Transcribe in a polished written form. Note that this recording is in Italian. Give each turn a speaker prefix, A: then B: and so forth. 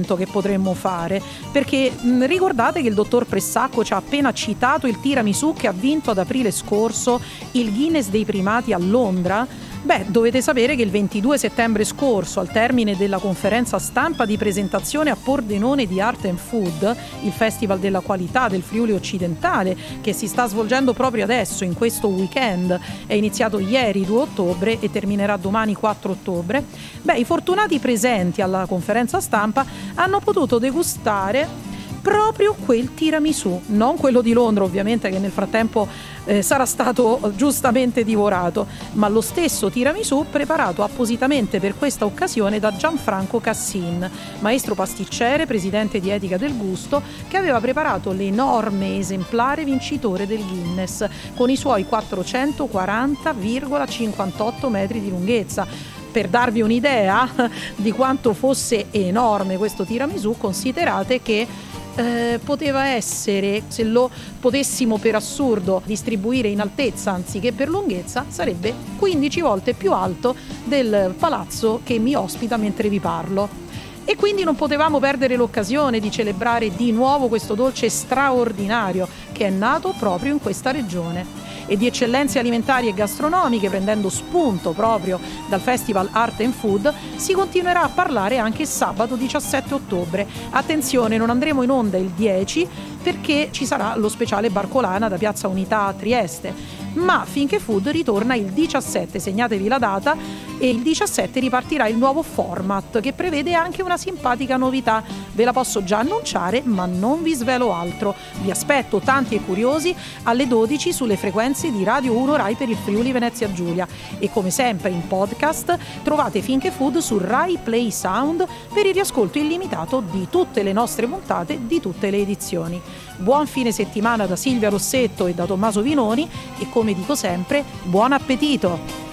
A: commento che potremmo fare, perché ricordate che il dottor Pressacco ci ha appena citato il tiramisù che ha vinto ad aprile scorso il Guinness dei primati a Londra? Beh, dovete sapere che il 22 settembre scorso, al termine della conferenza stampa di presentazione a Pordenone di Art and Food, il festival della qualità del Friuli occidentale, che si sta svolgendo proprio adesso, in questo weekend, è iniziato ieri 2 ottobre e terminerà domani 4 ottobre, beh, i fortunati presenti alla conferenza stampa hanno potuto degustare proprio quel tiramisù, non quello di Londra ovviamente, che nel frattempo sarà stato giustamente divorato, ma lo stesso tiramisù preparato appositamente per questa occasione da Gianfranco Cassin, maestro pasticcere, presidente di Etica del Gusto, che aveva preparato l'enorme esemplare vincitore del Guinness con i suoi 440,58 metri di lunghezza. Per darvi un'idea di quanto fosse enorme questo tiramisù, considerate che poteva essere, se lo potessimo per assurdo distribuire in altezza anziché per lunghezza, sarebbe 15 volte più alto del palazzo che mi ospita mentre vi parlo. E quindi non potevamo perdere l'occasione di celebrare di nuovo questo dolce straordinario che è nato proprio in questa regione. E di eccellenze alimentari e gastronomiche, prendendo spunto proprio dal Festival Art and Food, si continuerà a parlare anche sabato 17 ottobre. Attenzione, non andremo in onda il 10 perché ci sarà lo speciale Barcolana da Piazza Unità a Trieste, ma Finché Food ritorna il 17, segnatevi la data, e il 17 ripartirà il nuovo format che prevede anche una simpatica novità. Ve la posso già annunciare, ma non vi svelo altro. Vi aspetto tanti e curiosi alle 12 sulle frequenze di Radio 1 Rai per il Friuli Venezia Giulia, e come sempre in podcast trovate Finché Food su Rai Play Sound per il riascolto illimitato di tutte le nostre puntate di tutte le edizioni. Buon fine settimana da Silvia Rossetto e da Tommaso Vinoni e, come dico sempre, buon appetito!